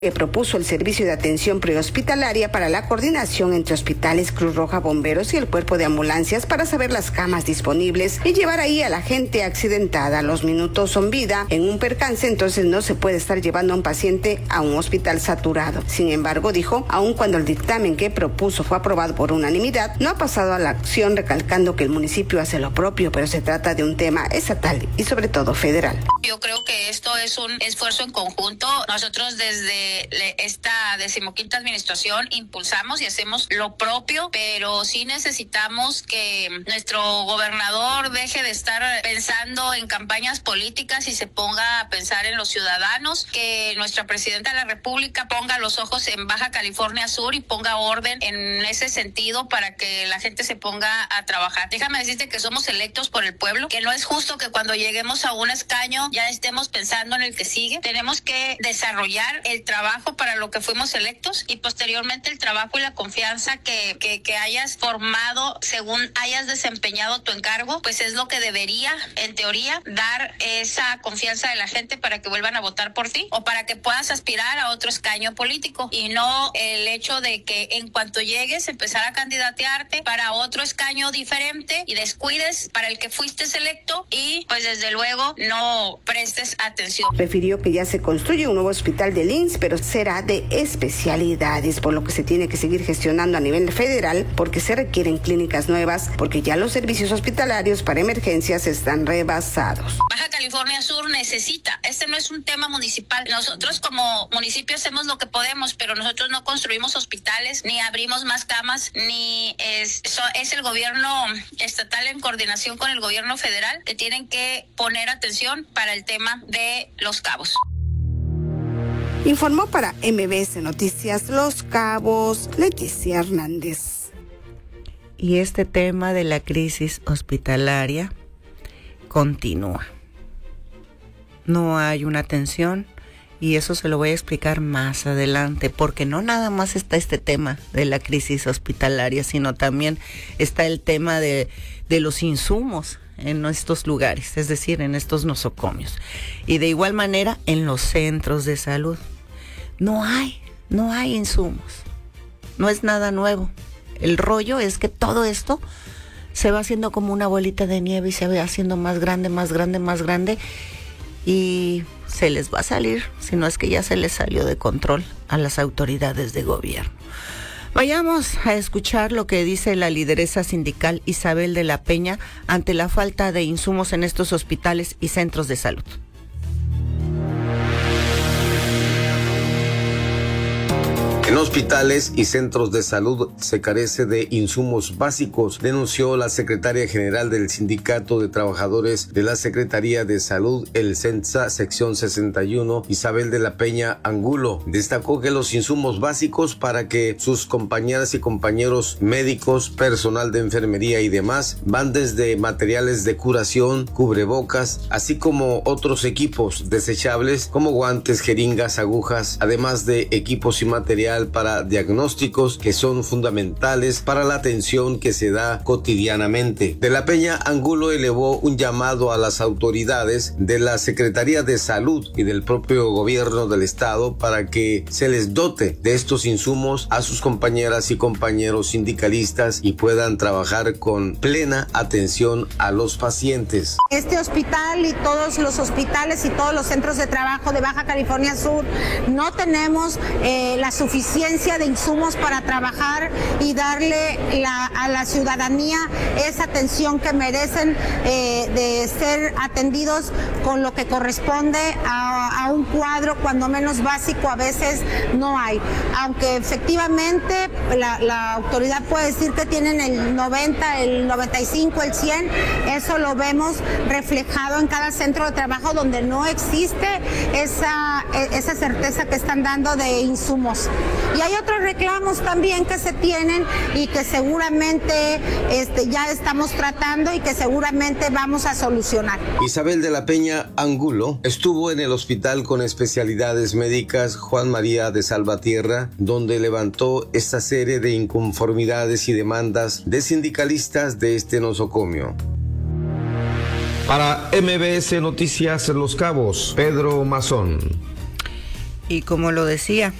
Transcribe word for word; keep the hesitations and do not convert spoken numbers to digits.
que propuso el servicio de atención prehospitalaria para la coordinación entre hospitales, Cruz Roja, bomberos y el cuerpo de ambulancias para saber las camas disponibles y llevar ahí a la gente accidentada. Los minutos son vida en un percance, entonces no se puede estar llevando a un paciente a un hospital saturado. Sin embargo, dijo, aun cuando el dictamen que propuso fue aprobado por unanimidad, no ha pasado a la acción, recalcando que el municipio hace lo propio, pero se trata de un tema estatal y sobre todo federal. Yo creo que esto es un esfuerzo en conjunto. Nosotros desde esta decimoquinta administración impulsamos y hacemos lo propio, pero sí necesitamos que nuestro gobernador deje de estar pensando en campañas políticas y se ponga a pensar en los ciudadanos, que nuestra presidenta de la República ponga los ojos en Baja California Sur y ponga orden en ese sentido para que la gente se ponga a trabajar. Déjame decirte que somos electos por el pueblo, que no es justo que cuando lleguemos a un escaño ya estemos pensando en el que sigue. Tenemos que desarrollar el trabajo para lo que fuimos electos y posteriormente el trabajo y la confianza que, que, que hayas formado según hayas desempeñado tu encargo, pues es lo que debería, en teoría, dar esa confianza de la gente para que vuelvan a votar por ti o para que puedas aspirar a otro escaño político, y no el hecho de que en cuanto llegues empezar a candidatearte para otro escaño diferente y descuides para el que fuiste electo y pues desde luego no prestes atención. Refirió que ya se construye un nuevo hospital del I M S S, pero será de especialidades, por lo que se tiene que seguir gestionando a nivel federal porque se requieren clínicas nuevas, porque ya los servicios hospitalarios para emergencias están rebasados. Baja California Sur necesita, este no es un tema municipal, nosotros como municipio hacemos lo que podemos, pero nosotros no construimos hospitales, ni abrimos más camas, ni es, so, es el gobierno estatal en coordinación con el gobierno federal que tienen que poner atención para el tema de Los Cabos. Informó para M B S Noticias Los Cabos, Leticia Hernández. Y este tema de la crisis hospitalaria continúa. No hay una atención y eso se lo voy a explicar más adelante, porque no nada más está este tema de la crisis hospitalaria, sino también está el tema de, de los insumos en estos lugares, es decir, en estos nosocomios. Y de igual manera en los centros de salud. No hay, no hay insumos. No es nada nuevo. El rollo es que todo esto se va haciendo como una bolita de nieve y se va haciendo más grande, más grande, más grande. Y se les va a salir, si no es que ya se les salió de control a las autoridades de gobierno. Vayamos a escuchar lo que dice la lideresa sindical Isabel de la Peña ante la falta de insumos en estos hospitales y centros de salud. En hospitales y centros de salud se carece de insumos básicos, denunció la secretaria general del Sindicato de Trabajadores de la Secretaría de Salud, el CENSA, sección sesenta y uno, Isabel de la Peña Angulo. Destacó que los insumos básicos para que sus compañeras y compañeros médicos, personal de enfermería y demás van desde materiales de curación, cubrebocas, así como otros equipos desechables como guantes, jeringas, agujas, además de equipos y material para diagnósticos que son fundamentales para la atención que se da cotidianamente. De la Peña Angulo elevó un llamado a las autoridades de la Secretaría de Salud y del propio gobierno del estado para que se les dote de estos insumos a sus compañeras y compañeros sindicalistas y puedan trabajar con plena atención a los pacientes. Este hospital y todos los hospitales y todos los centros de trabajo de Baja California Sur no tenemos eh, la suficiencia de insumos para trabajar y darle la, a la ciudadanía esa atención que merecen, eh, de ser atendidos con lo que corresponde a, a un cuadro cuando menos básico a veces no hay. Aunque efectivamente la, la autoridad puede decir que tienen el noventa, el noventa y cinco, el cien, eso lo vemos reflejado en cada centro de trabajo donde no existe esa, esa certeza que están dando de insumos. Y hay otros reclamos también que se tienen y que seguramente este, ya estamos tratando y que seguramente vamos a solucionar. Isabel de la Peña Angulo estuvo en el hospital con especialidades médicas Juan María de Salvatierra, donde levantó esta serie de inconformidades y demandas de sindicalistas de este nosocomio. Para M B S Noticias Los Cabos, Pedro Mazón. Y como lo decía,